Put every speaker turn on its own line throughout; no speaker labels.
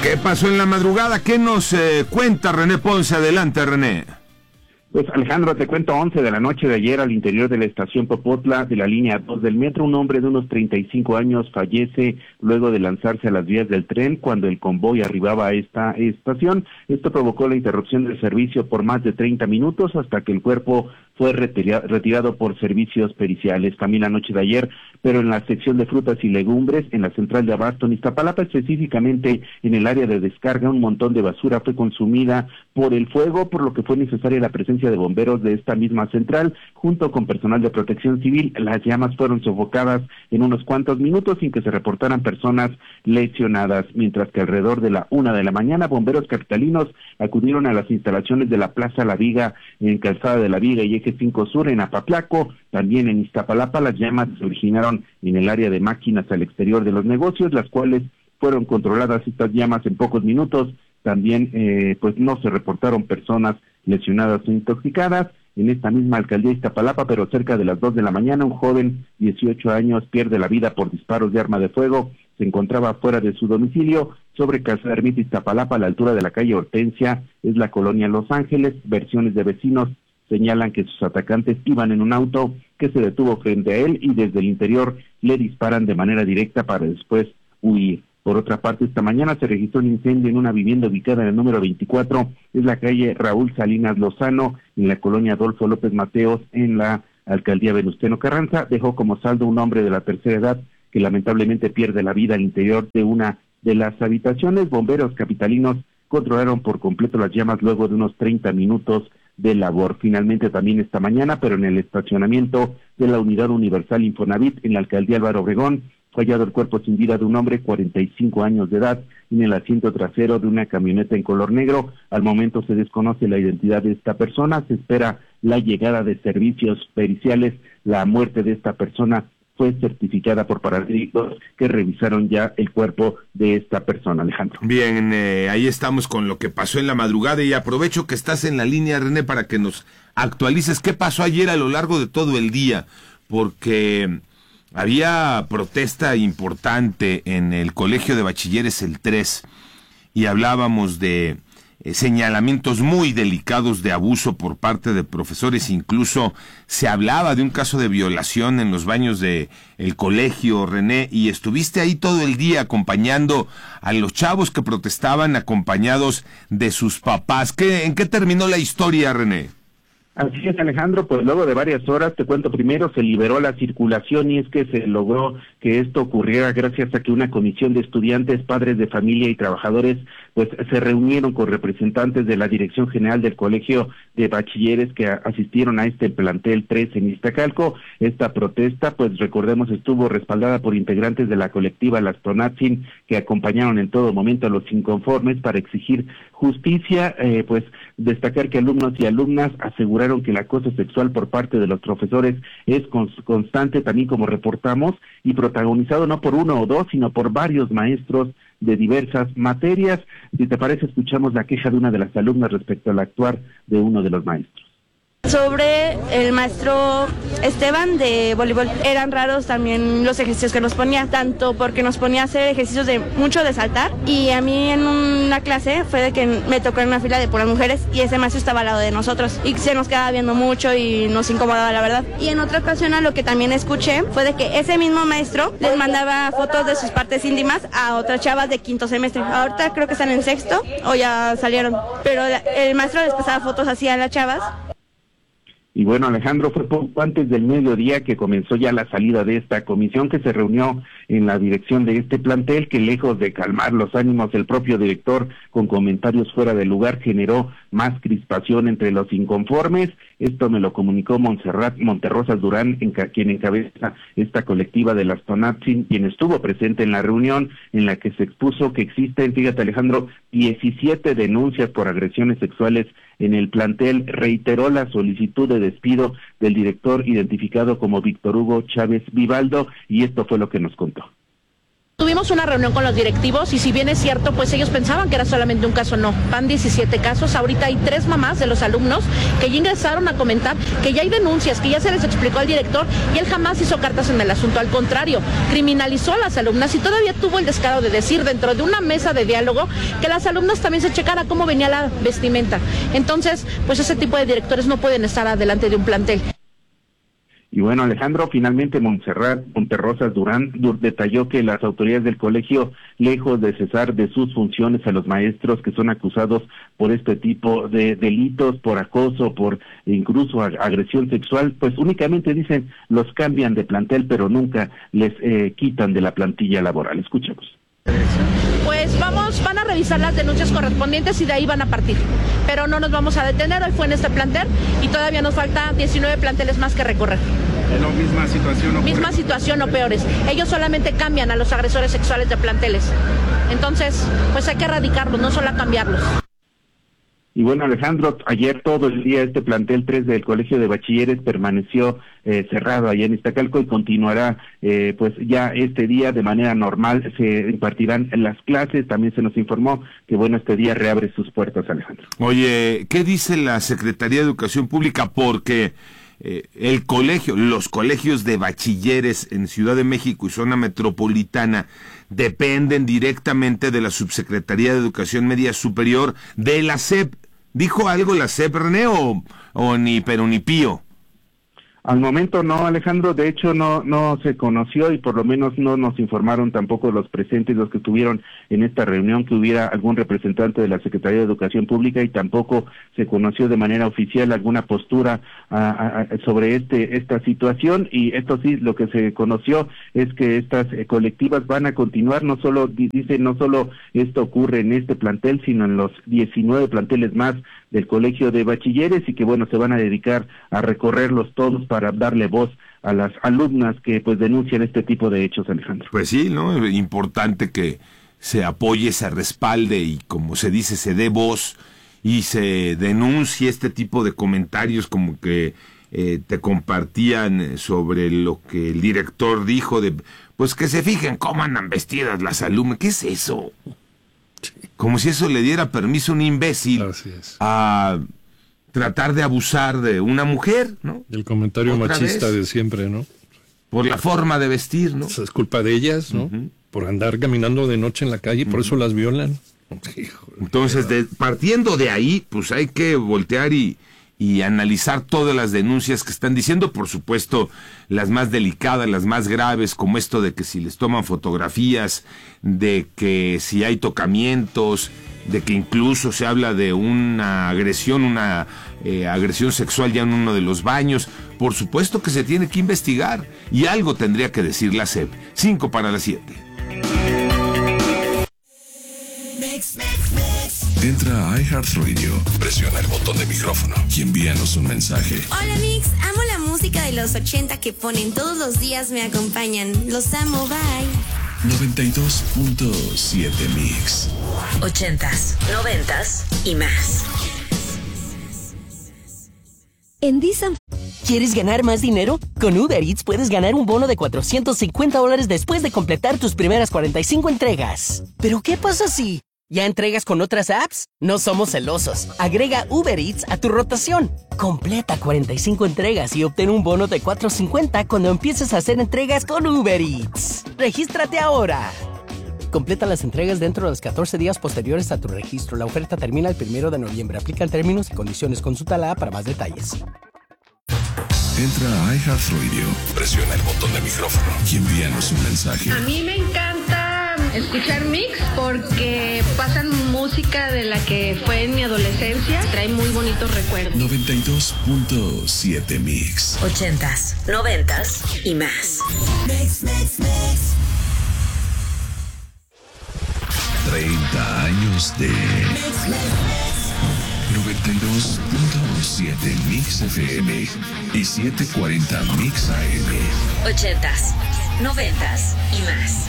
¿Qué pasó en la madrugada? ¿Qué nos cuenta René Ponce? Adelante, René.
Pues Alejandro, te cuento, 11 de la noche de ayer al interior de la estación Popotla de la línea 2 del metro, un hombre de unos 35 años fallece luego de lanzarse a las vías del tren cuando el convoy arribaba a esta estación. Esto provocó la interrupción del servicio por más de 30 minutos hasta que el cuerpo fue retirado por servicios periciales. También la noche de ayer, pero en la sección de frutas y legumbres, en la central de abasto en Iztapalapa, específicamente en el área de descarga, un montón de basura fue consumida por el fuego, por lo que fue necesaria la presencia de bomberos de esta misma central, junto con personal de protección civil. Las llamas fueron sofocadas en unos cuantos minutos sin que se reportaran personas lesionadas, mientras que alrededor de la 1 de la mañana, bomberos capitalinos acudieron a las instalaciones de la Plaza La Viga, en Calzada de la Viga y Eje 5 Sur, en Apatlaco. También en Iztapalapa las llamas se originaron en el área de máquinas al exterior de los negocios, las cuales fueron controladas estas llamas en pocos minutos. También pues no se reportaron personas lesionadas o intoxicadas. En esta misma alcaldía de Iztapalapa, pero cerca de las 2 de la mañana, un joven, 18 años, pierde la vida por disparos de arma de fuego. Se encontraba fuera de su domicilio, sobre Calzada Ermita Iztapalapa, a la altura de la calle Hortensia, es la colonia Los Ángeles. Versiones de vecinos señalan que sus atacantes iban en un auto que se detuvo frente a él y desde el interior le disparan de manera directa para después huir. Por otra parte, esta mañana se registró un incendio en una vivienda ubicada en el número 24, es la calle Raúl Salinas Lozano, en la colonia Adolfo López Mateos, en la alcaldía Venustiano Carranza. Dejó como saldo un hombre de la tercera edad que lamentablemente pierde la vida al interior de una de las habitaciones. Bomberos capitalinos controlaron por completo las llamas luego de unos 30 minutos de labor. Finalmente, también esta mañana, pero en el estacionamiento de la Unidad Universal Infonavit en la alcaldía Álvaro Obregón, fue hallado el cuerpo sin vida de un hombre, 45 años de edad, en el asiento trasero de una camioneta en color negro. Al momento se desconoce la identidad de esta persona, se espera la llegada de servicios periciales. La muerte de esta persona fue certificada por paramédicos que revisaron ya el cuerpo de esta persona, Alejandro.
Bien, ahí estamos con lo que pasó en la madrugada y aprovecho que estás en la línea, René, para que nos actualices qué pasó ayer a lo largo de todo el día, porque había protesta importante en el Colegio de Bachilleres el 3 y hablábamos de señalamientos muy delicados de abuso por parte de profesores. Incluso se hablaba de un caso de violación en los baños de el colegio, René, y estuviste ahí todo el día acompañando a los chavos que protestaban, acompañados de sus papás. ¿En qué terminó la historia, René?
Así es, Alejandro, pues luego de varias horas, te cuento, primero se liberó la circulación y es que se logró que esto ocurriera gracias a que una comisión de estudiantes, padres de familia y trabajadores pues se reunieron con representantes de la Dirección General del Colegio de Bachilleres que asistieron a este plantel 3 en Iztacalco. Esta protesta, pues recordemos, estuvo respaldada por integrantes de la colectiva Las Tonatzin, que acompañaron en todo momento a los inconformes para exigir justicia. Pues destacar que alumnos y alumnas aseguraron que el acoso sexual por parte de los profesores es constante, también como reportamos, y protagonizado no por uno o dos, sino por varios maestros de diversas materias. Si te parece, escuchamos la queja de una de las alumnas respecto al actuar de uno de los maestros.
Sobre el maestro Esteban de voleibol, eran raros también los ejercicios que nos ponía, tanto porque nos ponía a hacer ejercicios de mucho de saltar, y a mí en una clase fue de que me tocó en una fila de puras mujeres y ese maestro estaba al lado de nosotros y se nos quedaba viendo mucho y nos incomodaba, la verdad. Y en otra ocasión, a lo que también escuché fue de que ese mismo maestro les mandaba fotos de sus partes íntimas a otras chavas de quinto semestre. Ahorita creo que están en sexto o ya salieron, pero el maestro les pasaba fotos así a las chavas.
Y bueno, Alejandro, fue poco antes del mediodía que comenzó ya la salida de esta comisión que se reunió en la dirección de este plantel, que lejos de calmar los ánimos del propio director con comentarios fuera de lugar, generó más crispación entre los inconformes. Esto me lo comunicó Montserrat Monterrosas Durán, quien encabeza esta colectiva de las Tonatzin, quien estuvo presente en la reunión en la que se expuso que existen, fíjate, Alejandro, 17 denuncias por agresiones sexuales en el plantel. Reiteró la solicitud de despido del director identificado como Víctor Hugo Chávez Vivaldo, y esto fue lo que nos contó.
Tuvimos
Tuvimos una reunión con los directivos y si bien es cierto, pues ellos pensaban que era solamente un caso, no, van 17 casos. Ahorita hay 3 mamás de los alumnos que ya ingresaron a comentar que ya hay denuncias, que ya se les explicó al director y él jamás hizo cartas en el asunto, al contrario, criminalizó a las alumnas y todavía tuvo el descaro de decir dentro de una mesa de diálogo que las alumnas también se checara cómo venía la vestimenta. Entonces, pues ese tipo de directores no pueden estar adelante de un plantel.
Y bueno, Alejandro, finalmente Montserrat Monterrosas Durán detalló que las autoridades del colegio, lejos de cesar de sus funciones a los maestros que son acusados por este tipo de delitos, por acoso, por incluso agresión sexual, pues únicamente dicen los cambian de plantel, pero nunca les quitan de la plantilla laboral. Escuchemos.
Pues van a revisar las denuncias correspondientes y de ahí van a partir. Pero no nos vamos a detener, hoy fue en este plantel y todavía nos falta 19 planteles más que recorrer.
¿La misma situación o
misma situación o peores? Ellos solamente cambian a los agresores sexuales de planteles. Entonces, pues hay que erradicarlos, no solo cambiarlos.
Y bueno, Alejandro, ayer todo el día este plantel 3 del Colegio de Bachilleres permaneció cerrado allá en Iztacalco y continuará pues ya este día de manera normal, se impartirán las clases. También se nos informó que bueno, este día reabre sus puertas, Alejandro.
Oye, ¿qué dice la Secretaría de Educación Pública? Porque los colegios de bachilleres en Ciudad de México y zona metropolitana dependen directamente de la Subsecretaría de Educación Media Superior de la SEP. ¿Dijo algo la SEP, René, o ni pío?
Al momento no, Alejandro, de hecho no se conoció y por lo menos no nos informaron tampoco los presentes, los que estuvieron en esta reunión, que hubiera algún representante de la Secretaría de Educación Pública y tampoco se conoció de manera oficial alguna postura sobre esta situación. Y esto sí, lo que se conoció es que estas colectivas van a continuar, no solo esto ocurre en este plantel, sino en los 19 planteles más del Colegio de Bachilleres y que bueno, se van a dedicar a recorrerlos todos para darle voz a las alumnas que pues denuncian este tipo de hechos, Alejandro.
Pues sí, ¿no? Importante que se apoye, se respalde y como se dice, se dé voz y se denuncie este tipo de comentarios como que te compartían sobre lo que el director dijo de, pues que se fijen cómo andan vestidas las alumnas. ¿Qué es eso? Como si eso le diera permiso a un imbécil a tratar de abusar de una mujer, ¿no?
El comentario machista de siempre, ¿no?
Por la forma de vestir, ¿no?
Es culpa de ellas, ¿no? Por andar caminando de noche en la calle, por eso las violan.
Entonces, partiendo de ahí, pues hay que voltear y analizar todas las denuncias que están diciendo, por supuesto, las más delicadas, las más graves, como esto de que si les toman fotografías, de que si hay tocamientos, de que incluso se habla de una agresión sexual ya en uno de los baños. Por supuesto que se tiene que investigar y algo tendría que decir la SEP. 5:07.
Entra a iHeartRadio, presiona el botón de micrófono y envíanos un mensaje.
Hola Mix, amo la música de los 80 que ponen todos los días, me acompañan. Los amo, bye.
92.7 Mix.
80s, 90s y más.
En Disney. ¿Quieres ganar más dinero? Con Uber Eats puedes ganar un bono de $450 después de completar tus primeras 45 entregas. ¿Pero qué pasa si ya entregas con otras apps? No somos celosos. Agrega Uber Eats a tu rotación. Completa 45 entregas y obtén un bono de $450 cuando empieces a hacer entregas con Uber Eats. ¡Regístrate ahora! Completa las entregas dentro de los 14 días posteriores a tu registro. La oferta termina el 1 de noviembre. Aplican términos y condiciones. Consulta la app para más detalles.
Entra a iHeartRadio, presiona el botón de micrófono y envíanos un mensaje.
A mí me encanta escuchar Mix porque pasan música de la que fue en mi adolescencia. Trae muy bonitos recuerdos.
92.7 Mix.
80s, 90s y más.
Mix, mix, mix.
30 años de 92.7 Mix FM y 740 Mix AM.
80s, 90s y más.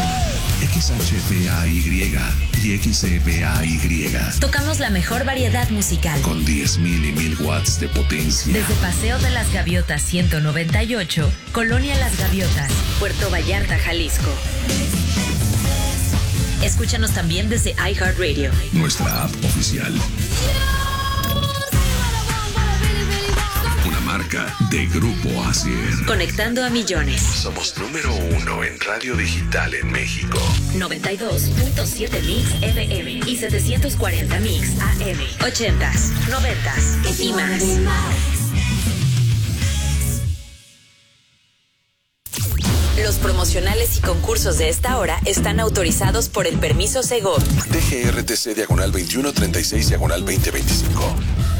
XHPAY y XEPAY.
Tocamos la mejor variedad musical.
Con 10.000 y 1.000 watts de potencia.
Desde Paseo de las Gaviotas 198, Colonia Las Gaviotas, Puerto Vallarta, Jalisco. Escúchanos también desde iHeartRadio,
nuestra app oficial. Una marca de Grupo Asier.
Conectando a millones.
Somos número 1 en radio digital en México.
92.7 Mix FM y 740 Mix AM. 80s, 90s y más. Los promocionales y concursos de esta hora están autorizados por el permiso Segov.
DGRTC /2136/2025.